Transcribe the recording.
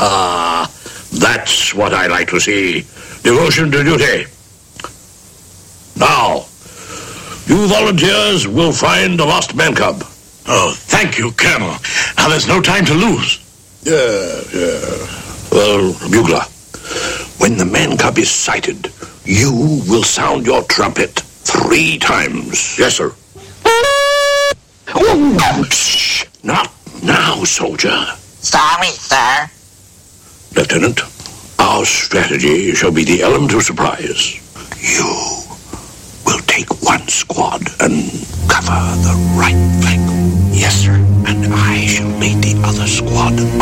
That's what I like to see. Devotion to duty. Now, you volunteers will find the lost man cub. Oh, thank you, Colonel. Now there's no time to lose. Yeah. Well, Bugler, when the man cub is sighted, you will sound your trumpet 3 times. Yes, sir. Shh! Not now, soldier. Sorry, sir. Lieutenant, our strategy shall be the element of surprise. You will take one squad and cover the right flank. Yes, sir. And I shall lead the other squad